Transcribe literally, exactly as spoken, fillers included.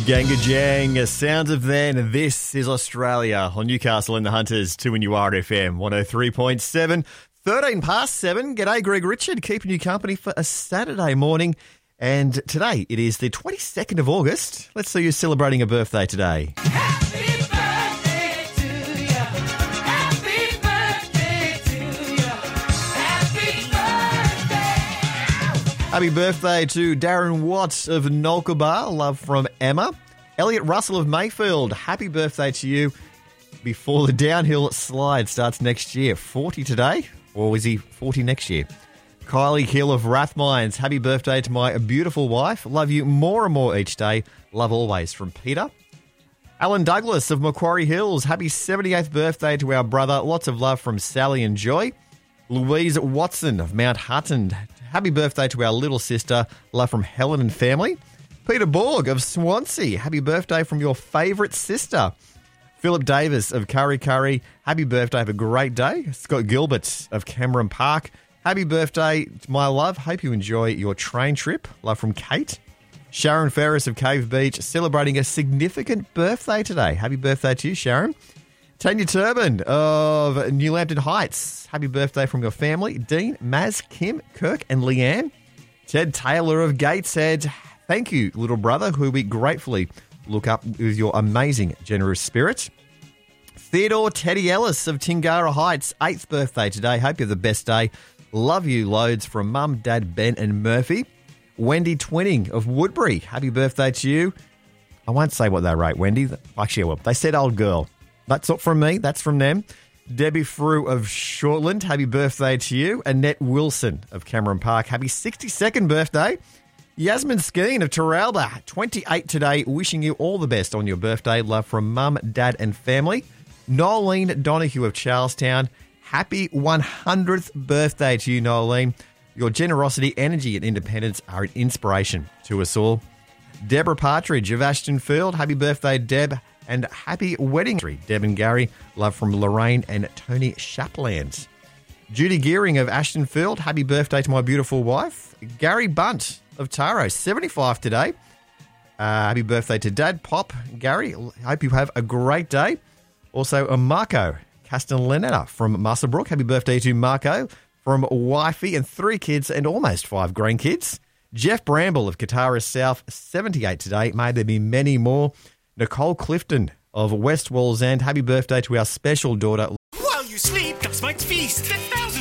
Ganga Jang, sounds of then. This is Australia on Newcastle and the Hunters, two N U R F M, one oh three point seven. thirteen past seven. G'day, Greg Richard, keeping you company for a Saturday morning. And today it is the twenty-second of August. Let's see who's celebrating a birthday today. Happy birthday to you. Happy birthday to you. Happy birthday. Happy birthday to Darren Watts of Nolkabar. Love from Emma. Elliot Russell of Mayfield. Happy birthday to you before the downhill slide starts next year. forty today, or is he forty next year? Kylie Hill of Rathmines. Happy birthday to my beautiful wife. Love you more and more each day. Love always from Peter. Alan Douglas of Macquarie Hills. Happy seventy-eighth birthday to our brother. Lots of love from Sally and Joy. Louise Watson of Mount Hutton. Happy birthday to our little sister. Love from Helen and family. Peter Borg of Swansea. Happy birthday from your favourite sister. Philip Davis of Curry Curry. Happy birthday. Have a great day. Scott Gilbert of Cameron Park. Happy birthday to my love. Hope you enjoy your train trip. Love from Kate. Sharon Ferris of Cave Beach celebrating a significant birthday today. Happy birthday to you, Sharon. Tanya Turban of New Lambton Heights. Happy birthday from your family. Dean, Maz, Kim, Kirk and Leanne. Ted Taylor of Gateshead. Thank you, little brother, who we gratefully look up with your amazing, generous spirit. Theodore Teddy Ellis of Tingara Heights. eighth birthday today. Hope you have the best day. Love you loads from Mum, Dad, Ben and Murphy. Wendy Twinning of Woodbury. Happy birthday to you. I won't say what they rate, Wendy. Actually, I will. They said old girl. That's not from me. That's from them. Debbie Frew of Shortland. Happy birthday to you. Annette Wilson of Cameron Park. Happy sixty-second birthday. Yasmin Skeen of Terralba. twenty-eight today. Wishing you all the best on your birthday. Love from Mum, Dad and family. Nolene Donahue of Charlestown. Happy one hundredth birthday to you, Nolene. Your generosity, energy and independence are an inspiration to us all. Deborah Partridge of Ashtonfield. Happy birthday, Deb. And happy wedding. Deb and Gary. Love from Lorraine and Tony Shapland. Judy Gearing of Ashtonfield. Happy birthday to my beautiful wife. Gary Bunt of Taro. seventy-five today. Uh, happy birthday to Dad, Pop, Gary. Hope you have a great day. Also, a Marco Castellaneta from Musselbrook. Happy birthday to Marco from wifey and three kids and almost five grandkids. Jeff Bramble of Katara South, seventy-eight today. May there be many more. Nicole Clifton of West Wallsend. Happy birthday to our special daughter. While you sleep, Gus Mike's Feast. The thousand